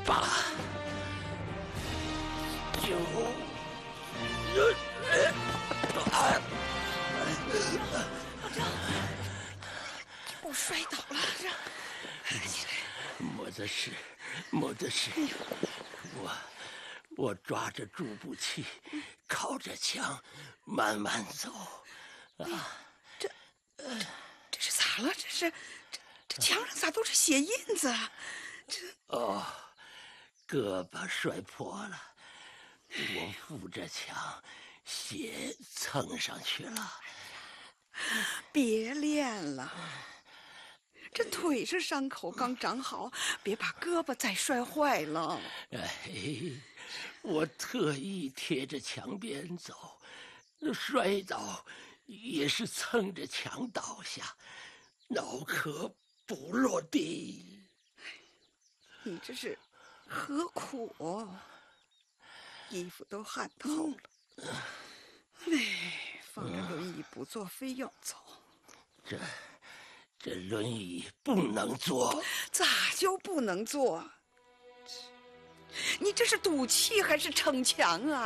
8、9、 我摔倒了， 没得事，没得事。我抓着助步器，靠着墙，慢慢走。 这是咋了？这墙上咋都是血印子？ 胳膊摔破了，我扶着墙，血蹭上去了。 别练了，这腿上伤口刚长好，别把胳膊再摔坏了。 我特意贴着墙边走，摔倒也是蹭着墙倒下，脑壳不落地。 你这是何苦？衣服都汗透了。放着轮椅不坐，非要走。 这轮椅不能坐。 咋就不能坐？你这是赌气还是逞强啊？